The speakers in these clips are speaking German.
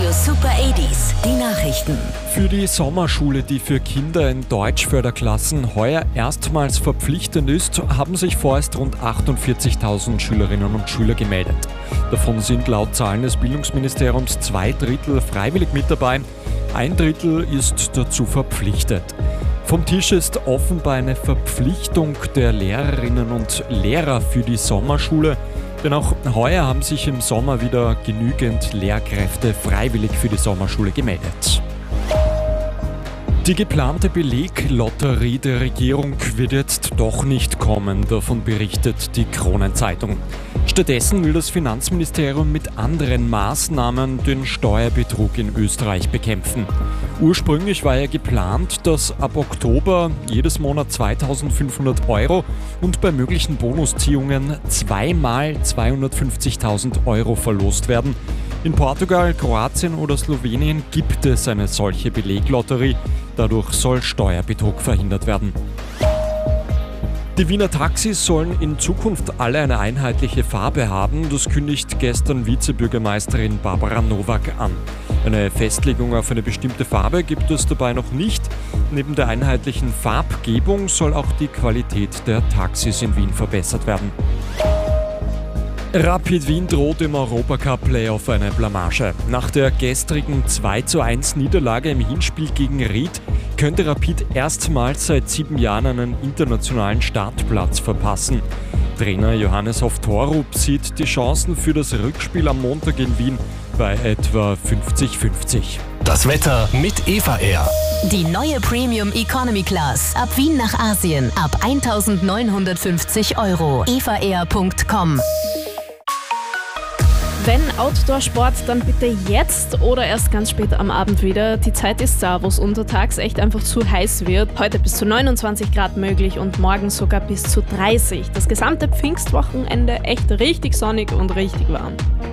Radio Super 80s, die Nachrichten. Für die Sommerschule, die für Kinder in Deutschförderklassen heuer erstmals verpflichtend ist, haben sich vorerst rund 48.000 Schülerinnen und Schüler gemeldet. Davon sind laut Zahlen des Bildungsministeriums 2/3 freiwillig mit dabei, 1/3 ist dazu verpflichtet. Vom Tisch ist offenbar eine Verpflichtung der Lehrerinnen und Lehrer für die Sommerschule, denn auch heuer haben sich im Sommer wieder genügend Lehrkräfte freiwillig für die Sommerschule gemeldet. Die geplante Beleglotterie der Regierung wird jetzt doch nicht kommen, davon berichtet die Kronenzeitung. Stattdessen will das Finanzministerium mit anderen Maßnahmen den Steuerbetrug in Österreich bekämpfen. Ursprünglich war ja geplant, dass ab Oktober jedes Monat 2.500 € und bei möglichen Bonusziehungen zweimal 250.000 € verlost werden. In Portugal, Kroatien oder Slowenien gibt es eine solche Beleglotterie. Dadurch soll Steuerbetrug verhindert werden. Die Wiener Taxis sollen in Zukunft alle eine einheitliche Farbe haben. Das kündigt gestern Vizebürgermeisterin Barbara Nowak an. Eine Festlegung auf eine bestimmte Farbe gibt es dabei noch nicht. Neben der einheitlichen Farbgebung soll auch die Qualität der Taxis in Wien verbessert werden. Rapid Wien droht im Europacup-Playoff eine Blamage. Nach der gestrigen 2:1 Niederlage im Hinspiel gegen Ried könnte Rapid erstmals seit 7 Jahren einen internationalen Startplatz verpassen. Trainer Johannes Hoftorup sieht die Chancen für das Rückspiel am Montag in Wien bei etwa 50-50. Das Wetter mit Eva Air. Die neue Premium Economy Class. Ab Wien nach Asien. Ab 1.950 €. evaair.com. Wenn Outdoor-Sport, dann bitte jetzt oder erst ganz spät am Abend wieder. Die Zeit ist da, wo es untertags echt einfach zu heiß wird. Heute bis zu 29 Grad möglich und morgen sogar bis zu 30. Das gesamte Pfingstwochenende echt richtig sonnig und richtig warm.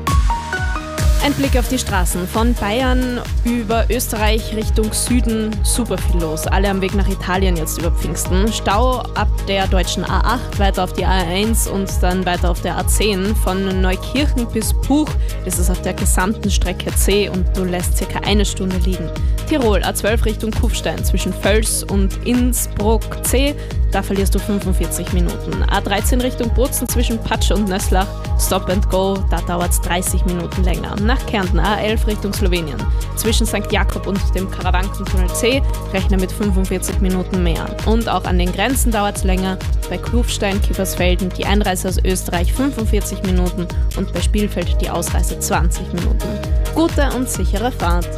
Ein Blick auf die Straßen. Von Bayern über Österreich Richtung Süden super viel los. Alle am Weg nach Italien jetzt über Pfingsten. Stau ab der deutschen A8, weiter auf die A1 und dann weiter auf der A10. Von Neukirchen bis Buch ist es auf der gesamten Strecke C und du lässt ca. 1 Stunde liegen. Tirol A12 Richtung Kufstein zwischen Völs und Innsbruck C. Da verlierst du 45 Minuten. A13 Richtung Bozen zwischen Patsch und Nöslach. Stop and Go, da dauert es 30 Minuten länger. Nach Kärnten A11 Richtung Slowenien. Zwischen St. Jakob und dem Karawankentunnel C rechne mit 45 Minuten mehr. Und auch an den Grenzen dauert es länger. Bei Kufstein, Kiefersfelden die Einreise aus Österreich 45 Minuten und bei Spielfeld die Ausreise 20 Minuten. Gute und sichere Fahrt.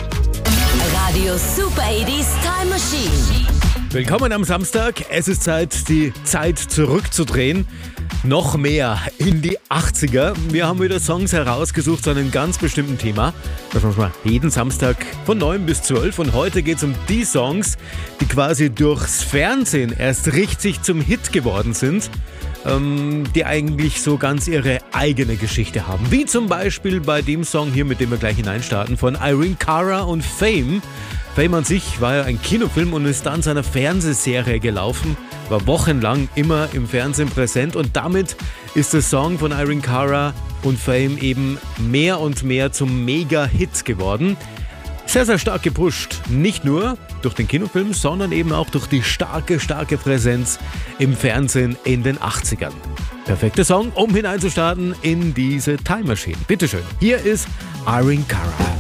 Radio Super 80s Time Machine. Willkommen am Samstag. Es ist Zeit, die Zeit zurückzudrehen. Noch mehr in die 80er. Wir haben wieder Songs herausgesucht zu einem ganz bestimmten Thema. Das machen wir jeden Samstag von 9 bis 12. Und heute geht es um die Songs, die quasi durchs Fernsehen erst richtig zum Hit geworden sind. Die eigentlich so ganz ihre eigene Geschichte haben. Wie zum Beispiel bei dem Song hier, mit dem wir gleich hineinstarten, von Irene Cara und Fame. Fame an sich war ja ein Kinofilm und ist dann zu einer Fernsehserie gelaufen, war wochenlang immer im Fernsehen präsent und damit ist der Song von Irene Cara und Fame eben mehr und mehr zum Mega-Hit geworden. Sehr, sehr stark gepusht, nicht nur durch den Kinofilm, sondern eben auch durch die starke Präsenz im Fernsehen in den 80ern. Perfekter Song, um hineinzustarten in diese Time Machine. Bitteschön, hier ist Irene Cara.